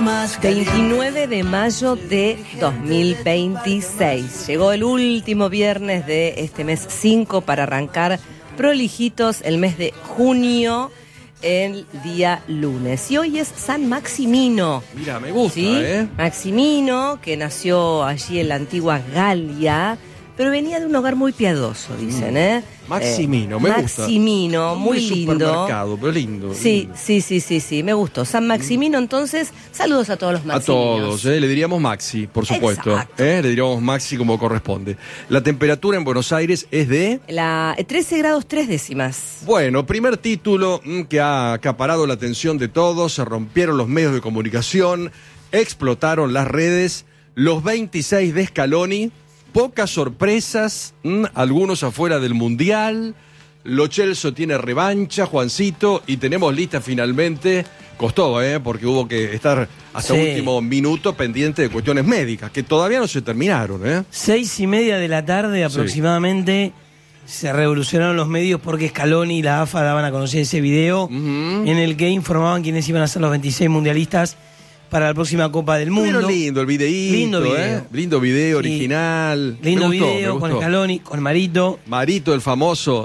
29 de mayo de 2026. Llegó el último viernes de este mes 5 para arrancar prolijitos el mes de junio, el día lunes. Y hoy es San Maximino. Mira, me gusta, ¿sí? Maximino, que nació allí en la antigua Galia, pero venía de un hogar muy piadoso, dicen, Maximino, me gusta. Maximino, muy lindo. Supermercado, pero lindo. Sí, me gustó. San Maximino, entonces, saludos a todos los Maximinos. A todos, le diríamos Maxi, por supuesto. Le diríamos Maxi como corresponde. La temperatura en Buenos Aires es de... 13 grados 3 décimas. Bueno, primer título que ha acaparado la atención de todos. Se rompieron los medios de comunicación, explotaron las redes, los 26 de Scaloni. Pocas sorpresas, algunos afuera del Mundial. Lo Celso tiene revancha, Juancito, y tenemos lista finalmente. Costó, porque hubo que estar hasta último minuto pendiente de cuestiones médicas, que todavía no se terminaron. 6:30 de la tarde aproximadamente se revolucionaron los medios porque Scaloni y la AFA daban a conocer ese video en el que informaban quiénes iban a ser los 26 mundialistas para la próxima Copa del Mundo. Pero lindo el videíto, lindo video original. Lindo video con Scaloni, con Marito. Marito, el famoso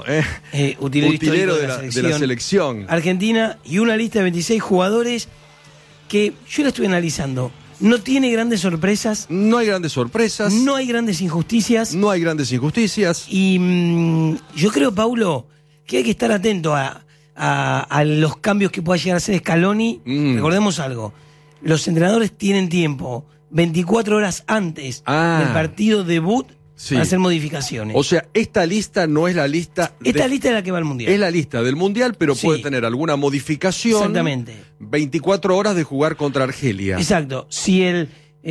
utilero de la selección argentina, y una lista de 26 jugadores que yo la estuve analizando. No tiene grandes sorpresas. No hay grandes sorpresas. No hay grandes injusticias. No hay grandes injusticias. Y yo creo, Paulo, que hay que estar atento a los cambios que pueda llegar a hacer Scaloni. Recordemos algo. Los entrenadores tienen tiempo, 24 horas antes del partido debut, para hacer modificaciones. O sea, esta lista no es la lista... Esta lista es la que va al Mundial. Es la lista del Mundial, pero puede tener alguna modificación. Exactamente. 24 horas de jugar contra Argelia. Exacto. Si el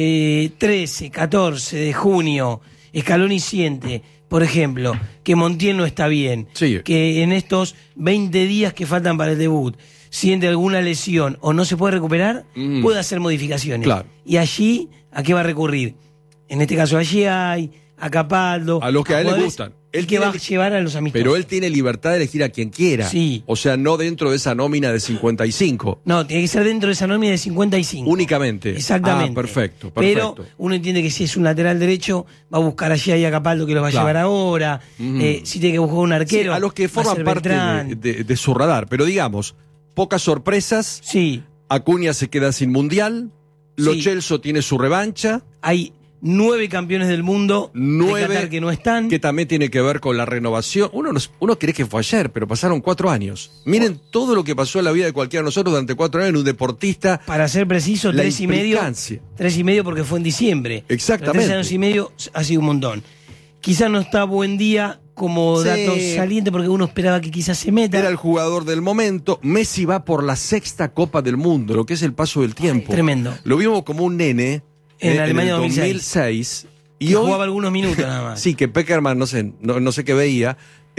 13, 14 de junio Scaloni siente, por ejemplo, que Montiel no está bien, que en estos 20 días que faltan para el debut siente alguna lesión o no se puede recuperar, puede hacer modificaciones. Claro. Y allí, ¿a qué va a recurrir? En este caso, allí hay a Capaldo. A los que a él le gustan. Él que va a llevar a los amistosos. Pero él tiene libertad de elegir a quien quiera. Sí. O sea, no dentro de esa nómina de 55. No, tiene que ser dentro de esa nómina de 55. Únicamente. Exactamente. Perfecto. Pero uno entiende que si es un lateral derecho, va a buscar allí a Capaldo, que lo va a llevar ahora. Si tiene que buscar un arquero. A los que forman parte de su radar. Pero digamos, pocas sorpresas. Acuña se queda sin Mundial. Lo Celso tiene su revancha. Hay 9 campeones del mundo 9 de Qatar que no están. Que también tiene que ver con la renovación. Uno cree que fue ayer, pero pasaron 4 años. Miren todo lo que pasó en la vida de cualquiera de nosotros durante 4 años en un deportista. Para ser preciso, 3,5. 3,5 porque fue en diciembre. Exactamente. 3 años y medio ha sido un montón. Quizás no está buen día como dato saliente porque uno esperaba que quizás se meta. Era el jugador del momento. Messi va por la 6ª Copa del Mundo, lo que es el paso del tiempo. Tremendo. Lo vimos como un nene en Alemania el 2006. Y hoy jugaba algunos minutos nada más. Sí, que Peckerman no sé qué veía.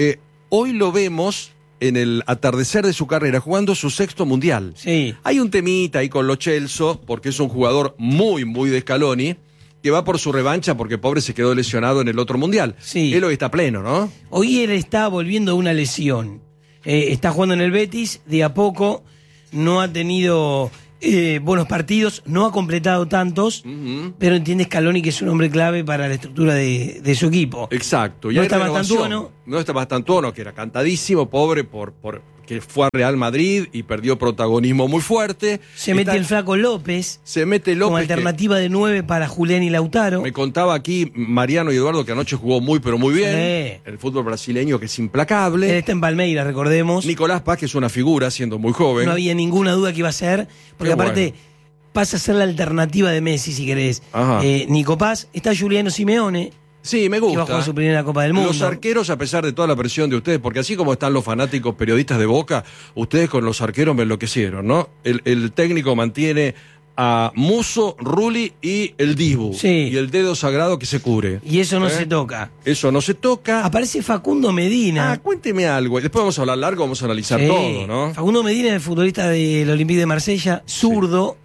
Hoy lo vemos en el atardecer de su carrera jugando su 6º Mundial. Sí. Hay un temita ahí con Lo Celso, porque es un jugador muy, muy de Scaloni, que va por su revancha porque pobre se quedó lesionado en el otro Mundial. Sí. Él hoy está pleno, ¿no? Hoy él está volviendo de una lesión. Está jugando en el Betis, de a poco, no ha tenido buenos partidos, no ha completado tantos, pero entiende Scaloni que es un hombre clave para la estructura de su equipo. Exacto. Y no está Mastantuono. No está Mastantuono, que era cantadísimo, pobre, que fue a Real Madrid y perdió protagonismo muy fuerte. Mete el flaco López. Se mete López. Como alternativa de 9 para Julián y Lautaro. Me contaba aquí Mariano y Eduardo que anoche jugó muy, pero muy bien. El fútbol brasileño, que es implacable. Él está en Palmeiras, recordemos. Nicolás Paz, que es una figura, siendo muy joven. No había ninguna duda que iba a ser, porque aparte pasa a ser la alternativa de Messi, si querés. Nico Paz. Está Juliano Simeone. Sí, me gusta. Que va a jugar su primera Copa del Mundo. Los arqueros, a pesar de toda la presión de ustedes, porque así como están los fanáticos periodistas de Boca, ustedes con los arqueros me enloquecieron, ¿no? El técnico mantiene a Musso, Rulli y el Dibu. Y el dedo sagrado que se cubre. Y eso no se toca. Eso no se toca. Aparece Facundo Medina. Cuénteme algo. Después vamos a hablar largo, vamos a analizar todo, ¿no? Facundo Medina es el futbolista del Olympique de Marsella, zurdo.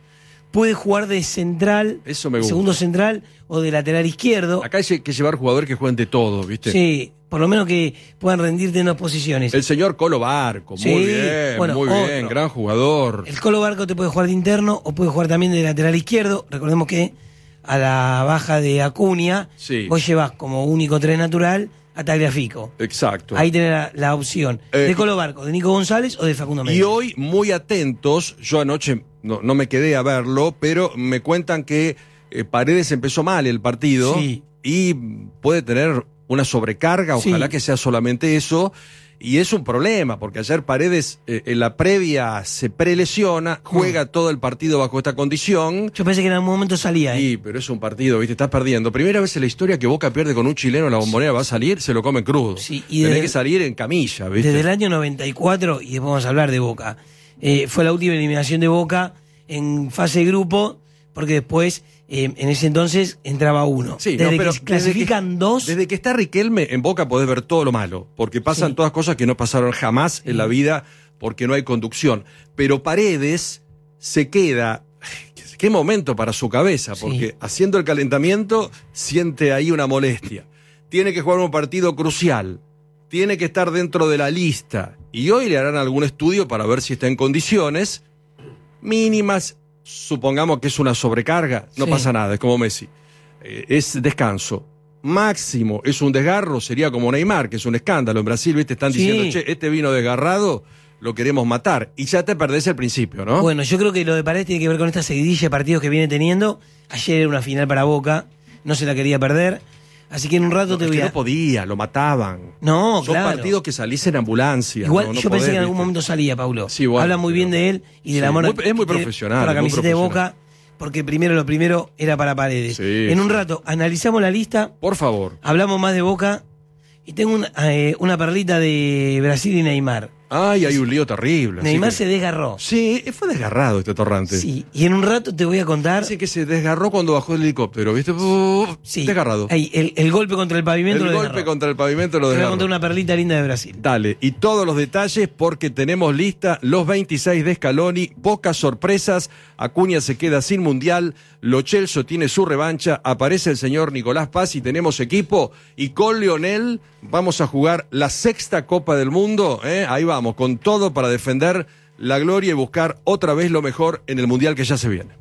puede jugar de central, eso me gusta. Segundo central o de lateral izquierdo. Acá hay que llevar jugadores que jueguen de todo, ¿viste? Sí, por lo menos que puedan rendirte en dos posiciones. El señor Colo Barco, Sí, muy bien, bueno, muy bien, otro. gran jugador. El Colo Barco te puede jugar de interno o puede jugar también de lateral izquierdo. Recordemos que a la baja de Acuña, Sí. vos llevas como único 3 natural a Tagliafico. Exacto. Ahí tenés la opción de Colo Barco, de Nico González o de Facundo Medina. Y hoy, muy atentos, yo anoche no me quedé a verlo, pero me cuentan que Paredes empezó mal el partido Sí. y puede tener una sobrecarga, ojalá Sí. que sea solamente eso. Y es un problema, porque ayer Paredes en la previa se prelesiona, juega todo el partido bajo esta condición. Yo pensé que en algún momento salía. Sí, pero es un partido, ¿viste? Estás perdiendo. Primera vez en la historia que Boca pierde con un chileno en la Bombonera, va a salir, se lo comen crudo. Sí, y Tenés desde- que salir en camilla, ¿viste? Desde el año 94, y después vamos a hablar de Boca, fue la última eliminación de Boca en fase de grupo, porque después, en ese entonces, entraba uno. Sí, desde pero que clasifican dos. Desde que está Riquelme, en Boca podés ver todo lo malo, porque pasan Sí. todas cosas que no pasaron jamás en la vida, porque no hay conducción. Pero Paredes se queda... Qué momento para su cabeza, porque Sí. haciendo el calentamiento siente ahí una molestia. Tiene que jugar un partido crucial, tiene que estar dentro de la lista, y hoy le harán algún estudio para ver si está en condiciones mínimas. Supongamos que es una sobrecarga, no Sí. pasa nada, es como Messi. Es descanso. Máximo es un desgarro, sería como Neymar, que es un escándalo. En Brasil, ¿viste? Están Sí. diciendo, che, este vino desgarrado, lo queremos matar. Y ya te perdés el principio, ¿no? Bueno, yo creo que lo de Paredes tiene que ver con esta seguidilla de partidos que viene teniendo. Ayer era una final para Boca, no se la quería perder. Así que en un rato No, te es voy que a... no podía, lo mataban. No, Son claro. partidos que salís en ambulancia. Igual no yo podés, pensé que en algún ¿viste? momento salía, Paulo. Sí, bueno, Habla muy pero- bien de él y del Sí, amor es muy que tiene profesional, por la muy camiseta de profesional. Boca, porque lo primero era para Paredes. Sí, en un sí. rato analizamos la lista, Por favor. hablamos más de Boca y tengo una perlita de Brasil y Neymar. Ay, hay un lío terrible. así Neymar que- se desgarró. Sí, fue desgarrado este torrante. Sí, y en un rato te voy a contar. Dice que se desgarró cuando bajó el helicóptero, ¿viste? Sí, Desgarrado. ahí, el golpe contra el pavimento El lo golpe desgarró. contra el pavimento lo Te voy a desgarró. contar una perlita linda de Brasil. Dale, y todos los detalles porque tenemos lista los 26 de Scaloni, pocas sorpresas, Acuña se queda sin mundial, Lo Celso tiene su revancha, aparece el señor Nicolás Paz y tenemos equipo, y con Lionel vamos a jugar la 6ª Copa del Mundo, ahí vamos, con todo para defender la gloria y buscar otra vez lo mejor en el mundial que ya se viene.